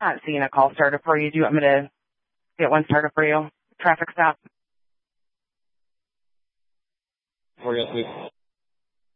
Not seeing a call started for you. Do you want me to get one started for you? Traffic stop. Yes, please.